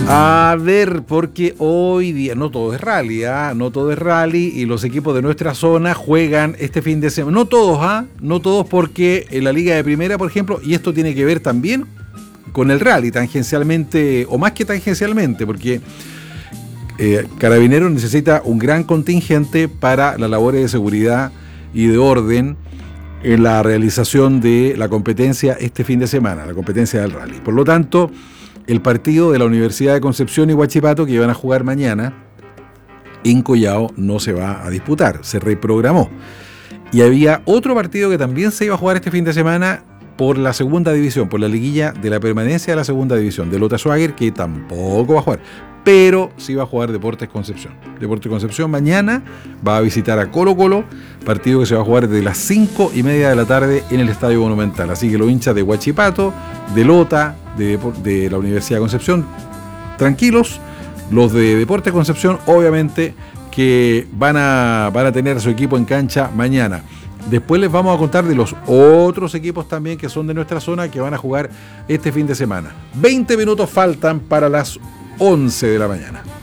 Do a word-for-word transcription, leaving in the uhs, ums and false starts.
A ver, porque hoy día no todo es rally, ¿ah? No todo es rally y los equipos de nuestra zona juegan este fin de semana. No todos, ¿ah? No todos, porque en la Liga de Primera, por ejemplo, y esto tiene que ver también con el rally, tangencialmente, o más que tangencialmente, porque eh, Carabineros necesita un gran contingente para las labores de seguridad y de orden en la realización de la competencia este fin de semana, la competencia del rally. Por lo tanto, el partido de la Universidad de Concepción y Huachipato, que iban a jugar mañana en Collao, no se va a disputar, se reprogramó. Y había otro partido que también se iba a jugar este fin de semana por la segunda división, por la liguilla de la permanencia de la segunda división, de Lota Schwager, que tampoco va a jugar, pero sí va a jugar Deportes Concepción. Deportes Concepción mañana va a visitar a Colo Colo, partido que se va a jugar desde las cinco y media de la tarde en el Estadio Monumental. Así que los hinchas de Huachipato, de Lota, de, de la Universidad de Concepción, tranquilos. Los de Deportes Concepción, obviamente, que van a, van a tener a su equipo en cancha mañana. Después les vamos a contar de los otros equipos también que son de nuestra zona, que van a jugar este fin de semana. veinte minutos faltan para las once de la mañana.